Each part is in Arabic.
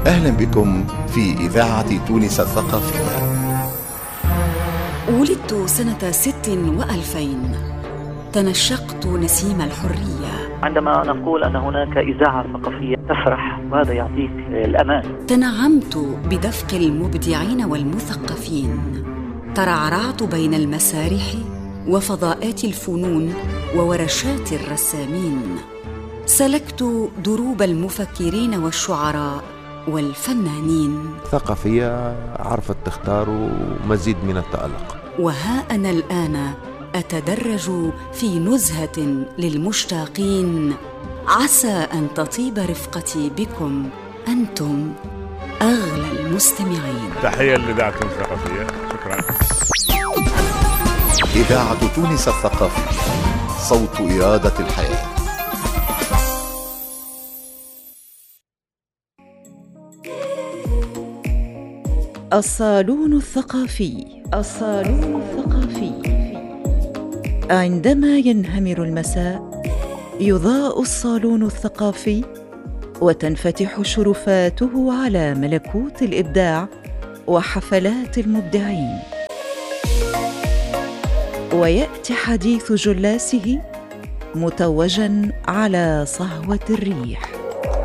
أهلا بكم في إذاعة تونس الثقافية. ولدت سنة 2000 تنشقت نسيم الحرية. عندما نقول أن هناك إذاعة ثقافية تفرح، وهذا يعطيك الأمان. تنعمت بدفق المبدعين والمثقفين، ترعرعت بين المسارح وفضاءات الفنون وورشات الرسامين، سلكت دروب المفكرين والشعراء والفنانين. ثقافية عرفت تختار مزيد من التألق. وها أنا الآن أتدرج في نزهة للمشتاقين، عسى أن تطيب رفقتي بكم أنتم أغلى المستمعين. تحية لإذاعة تونس الثقافية، شكرا. إذاعة تونس الثقافية، صوت إرادة الحياة. الصالون الثقافي. الصالون الثقافي. عندما ينهمر المساء يضاء الصالون الثقافي وتنفتح شرفاته على ملكوت الإبداع وحفلات المبدعين، ويأتي حديث جلاسه متوجاً على صهوة الريح.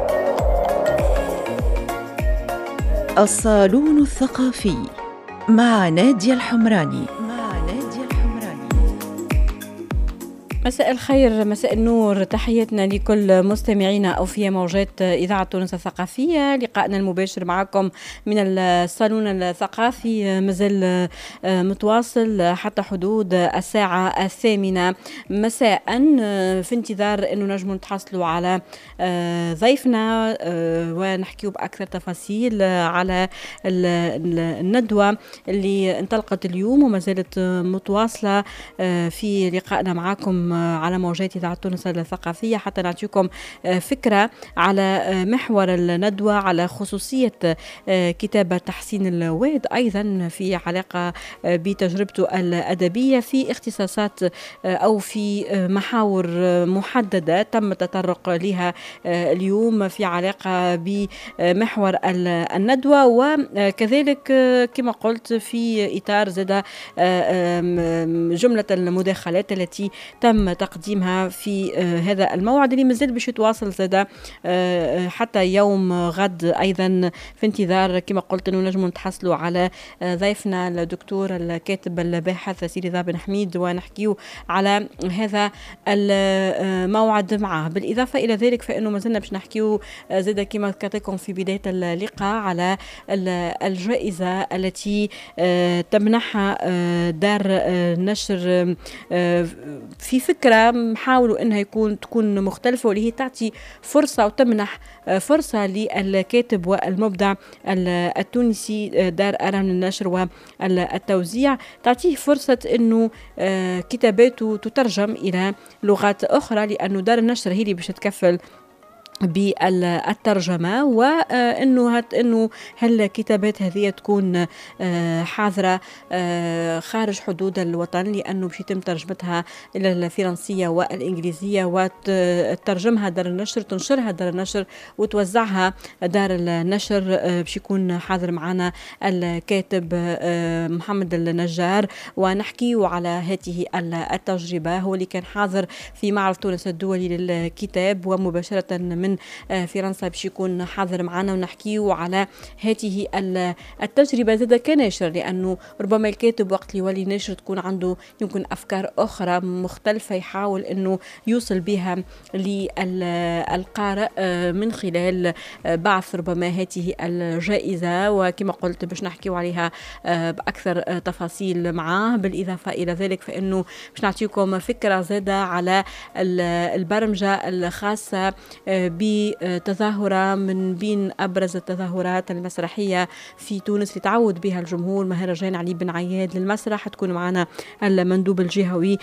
الصالون الثقافي مع نادية الحمراني. مساء الخير، مساء النور، تحياتنا لكل مستمعينا أوفياء موجات إذاعة تونس الثقافية. لقاءنا المباشر معكم من الصالون الثقافي مازال متواصل حتى حدود الساعة 8 مساء، في انتظار أنه نجموا نتحصلوا على ضيفنا ونحكيوا بأكثر تفاصيل على الندوة اللي انطلقت اليوم وما زالت متواصلة في لقائنا معكم على موجات إذاعة تونس الثقافية، حتى نعطيكم فكرة على محور الندوة، على خصوصية كتابة تحسين الواد، أيضا في علاقة بتجربته الأدبية في اختصاصات أو في محاور محددة تم التطرق لها اليوم في علاقة بمحور الندوة، وكذلك كما قلت في إطار زاد جملة المداخلات التي تم تقديمها في هذا الموعد اللي مازال باش يتواصل زاد حتى يوم غد، أيضا في انتظار كما قلت أنه نجم نتحصلوا على ضيفنا الدكتور الكاتب الباحث سيدي رضا بن حميد ونحكيو على هذا الموعد معه. بالإضافة إلى ذلك فإنه مازلنا باش نحكيو زاد كما ذكرتكم في بداية اللقاء على الجائزة التي تمنحها دار نشر في فكرة حاولوا أنها تكون مختلفة، واللي هي تعطي فرصة وتمنح فرصة للكاتب والمبدع التونسي دار أرام للنشر والتوزيع، تعطيه فرصة أنه كتاباته تترجم إلى لغات أخرى، لأنه دار النشر هي اللي باش تكفل بالترجمة، وأنه هالكتابات هذه تكون حاضرة خارج حدود الوطن، لأنه باش يتم ترجمتها إلى الفرنسية والإنجليزية وترجمها دار النشر، تنشرها دار النشر وتوزعها دار النشر. باش يكون حاضر معنا الكاتب محمد النجار ونحكيه على هذه التجربة. هو اللي كان حاضر في معرض تونس الدولي للكتاب ومباشرة من فرنسا باش يكون حاضر معنا ونحكيه على هذه التجربة زاد كناشر، لأنه ربما الكاتب وقت اللي يولي ناشر تكون عنده يمكن أفكار أخرى مختلفة يحاول أنه يوصل بها للقارئ من خلال بعث ربما هذه الجائزة، وكما قلت باش نحكيه عليها بأكثر تفاصيل معاه. بالإضافة إلى ذلك فإنه باش نعطيكم فكرة زادة على البرمجة الخاصة بتظاهرة من بين أبرز التظاهرات المسرحية في تونس لتعود بها الجمهور، مهرجان علي بن عياد للمسرح. تكون معنا المندوب الجهوي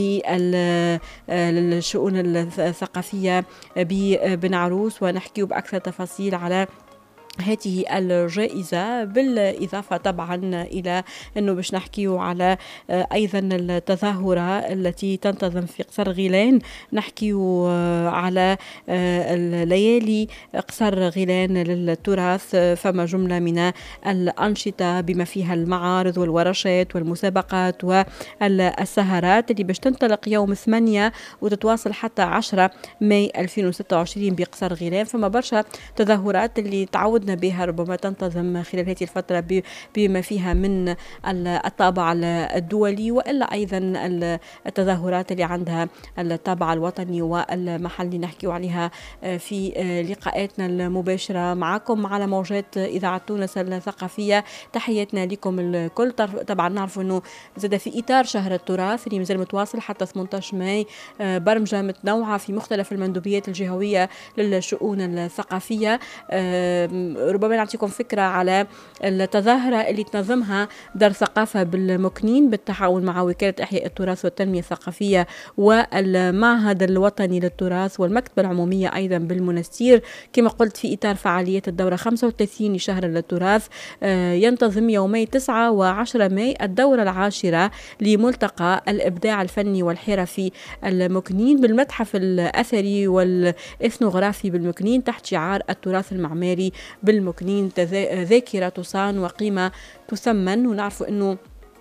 للشؤون الثقافية ببن عروس ونحكيه بأكثر تفاصيل على هذه الجائزة، بالإضافة طبعا إلى أنه باش نحكيو على أيضا التظاهرة التي تنتظم في قصر غيلان، نحكيو على الليالي قصر غيلان للتراث. فما جملة من الأنشطة بما فيها المعارض والورشات والمسابقات والسهرات اللي باش تنطلق يوم 8 وتتواصل حتى 10 ماي 2026 بقصر غيلان. فما برشا تظاهرات اللي تعودنا بها ربما تنتظم خلال هذه الفترة بما فيها من الطابع الدولي، وإلا أيضا التظاهرات اللي عندها الطابع الوطني والمحلي نحكي عليها في لقاءاتنا المباشرة معكم على موجات إذاعة تونس الثقافية. تحياتنا لكم الكل. طبعا نعرف أنه زاد في إطار شهر التراث اللي مازال متواصل حتى 18 ماي برمجة متنوعة في مختلف المندوبيات الجهوية للشؤون الثقافية. ربما نعطيكم فكرة على التظاهرة اللي تنظمها دار ثقافة بالمكنين بالتعاون مع وكالة إحياء التراث والتنمية الثقافية والمعهد الوطني للتراث والمكتبة العمومية أيضا بالمنستير، كما قلت في إطار فعاليات الدورة 35 لشهر التراث. ينتظم يومي 9 و10 ماي الدورة 10 لملتقى الإبداع الفني والحرفي المكنين بالمتحف الأثري والإثنوغرافي بالمكنين تحت شعار التراث المعماري بالمكنين، ذاكرة تصان وقيمة تثمن. ونعرف أنه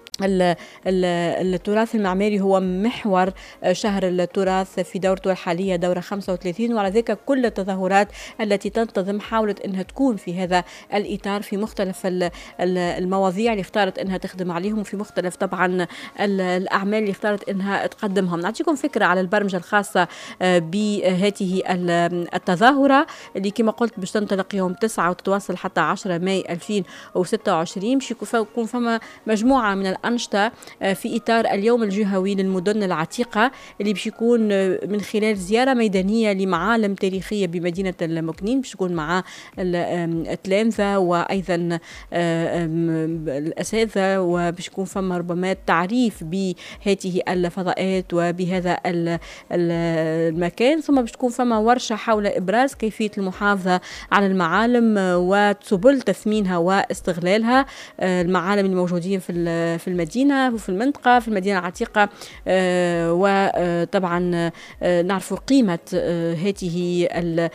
التراث المعماري هو محور شهر التراث في دورته الحالية دورة 35، وعلى ذلك كل التظاهرات التي تنتظم حاولت أنها تكون في هذا الإطار في مختلف المواضيع اللي اختارت أنها تخدم عليهم، وفي مختلف طبعا الأعمال اللي اختارت أنها تقدمهم. نعطيكم فكرة على البرمجة الخاصة بهذه التظاهرة اللي كما قلت باش تنطلق يوم 9 وتتواصل حتى 10 ماي 2026. باش يكون فما مجموعة من الأنشطة في إطار اليوم الجهوي للمدن العتيقة اللي باش يكون من خلال زيارة ميدانية لمعالم تاريخية بمدينة المكنين، باش يكون مع التلامذة وأيضا الأساتذة، وباش يكون فما ربما تعريف بهذه الفضاءات وبهذا المكان. ثم باش تكون فما ورشة حول إبراز كيفية المحافظة على المعالم وسبل تثمينها واستغلالها، المعالم الموجودين في المدينة وفي المنطقة في المدينة العتيقة. وطبعا نعرف قيمة هذه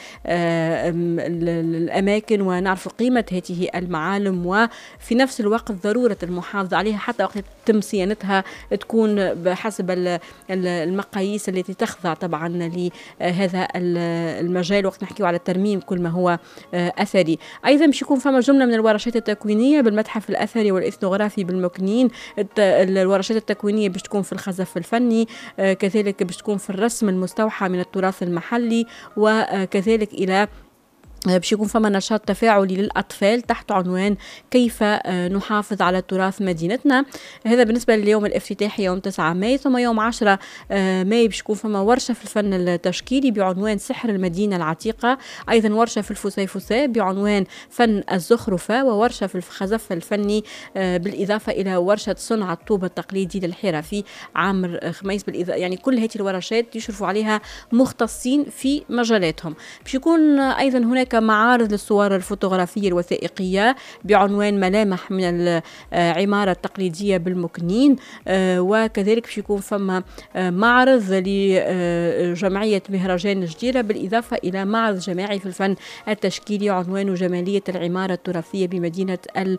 الأماكن ونعرف قيمة هذه المعالم، وفي نفس الوقت ضرورة المحافظة عليها حتى وقت تم صيانتها تكون بحسب المقاييس التي تخضع طبعا لهذا المجال وقت نحكيه على الترميم كل ما هو أثري. أيضا باش يكون فما جملة من الورشات التكوينية بالمتحف الأثري والإثنوغرافي بالمكنين. الورشات التكوينية باش تكون في الخزف الفني، كذلك باش تكون في الرسم المستوحى من التراث المحلي، وكذلك إلى باش يكون فما نشاط تفاعلي للأطفال تحت عنوان كيف نحافظ على تراث مدينتنا. هذا بالنسبة لليوم الافتتاحي يوم 9 ماي. ثم يوم 10 ماي باش يكون فما ورشة في الفن التشكيلي بعنوان سحر المدينة العتيقة، أيضا ورشة في الفسيفساء بعنوان فن الزخرفة، وورشة في الخزف الفني بالإضافة إلى ورشة صنع الطوب التقليدي للحرفي عامر خميس. يعني كل هذه الورشات يشرفوا عليها مختصين في مجالاتهم. باش يكون أيضا هناك معارض للصور الفوتوغرافية الوثائقية بعنوان ملامح من العمارة التقليدية بالمكنين، وكذلك باش يكون فما معرض لجمعية مهرجان الجديرة بالإضافة إلى معرض جماعي في الفن التشكيلي عنوانه جمالية العمارة التراثية بمدينة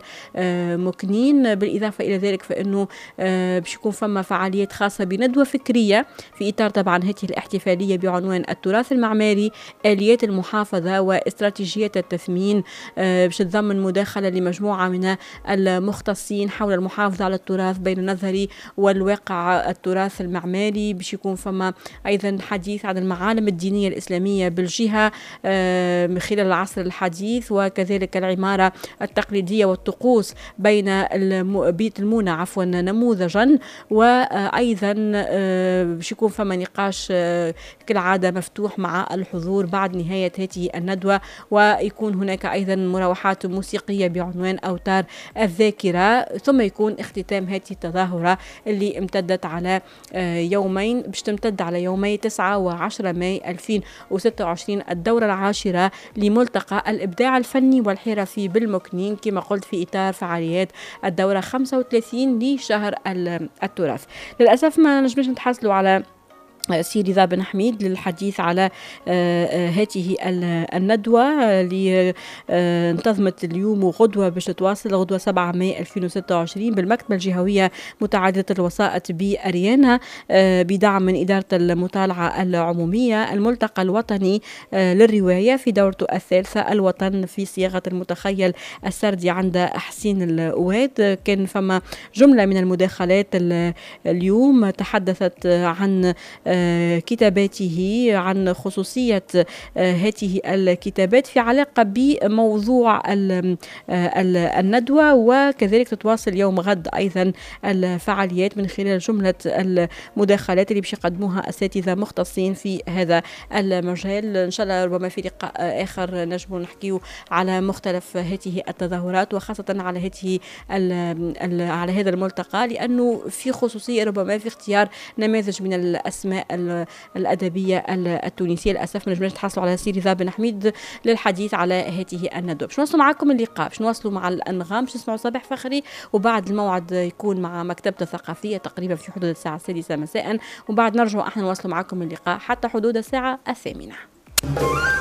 المكنين. بالإضافة إلى ذلك فإنه باش يكون فما فعاليات خاصة بندوة فكرية في إطار طبعا هذه الاحتفالية بعنوان التراث المعماري آليات المحافظة واستراتيجية التثمين، باش تضمن مداخلة لمجموعة من المختصين حول المحافظة على التراث بين النظري والواقع التراث المعماري. باش يكون فما أيضا حديث عن المعالم الدينية الإسلامية بالجهة من خلال العصر الحديث، وكذلك العمارة التقليدية والطقوس بين بيت المونة نموذجا. وأيضا باش يكون فما نقاش كالعادة مفتوح مع الحضور بعد نهاية هذه الندوة ويكون هناك أيضا مروحات موسيقية بعنوان أوتار الذاكرة، ثم يكون اختتام هذه التظاهرة اللي امتدت على يومين، باش تمتد على يومي 9 و10 ماي 2026 الدورة العاشرة لملتقى الإبداع الفني والحرفي بالمكنين، كما قلت في إطار فعاليات الدورة 35 لشهر التراث. للأسف ما نجمش نتحصلوا على سي رضا بن حميد للحديث على هذه الندوة اللي انتظمت اليوم وغدوة باش تتواصل غدوة 7 ماي 2026 بالمكتبة الجهوية متعددة الوسائط بأريانا بدعم من إدارة المطالعة العمومية. الملتقى الوطني للرواية في دورته الثالثة، الوطن في صياغة المتخيل السردي عند حسين الأواد. كان فما جملة من المداخلات اليوم تحدثت عن كتاباته، عن خصوصية هذه الكتابات في علاقة بموضوع الندوة، وكذلك تتواصل يوم غد أيضا الفعاليات من خلال جملة المداخلات اللي باش يقدموها أساتذة مختصين في هذا المجال. إن شاء الله ربما في لقاء آخر نجم نحكيه على مختلف هذه التظاهرات، وخاصة على على هذا الملتقى، لأنه في خصوصية ربما في اختيار نماذج من الأسماء الأدبية التونسية. للأسف ما نجمش نتحصلوا على سي رضا بن حميد للحديث على هذه الندوة. باش نواصلوا معكم اللقاء، باش نواصلوا مع الأنغام، باش نسمعوا صباح فخري، وبعد الموعد يكون مع مكتبة الثقافية تقريبا في حدود الساعة 6 مساء، وبعد نرجعوا احنا نواصلوا معكم اللقاء حتى حدود الساعة 8.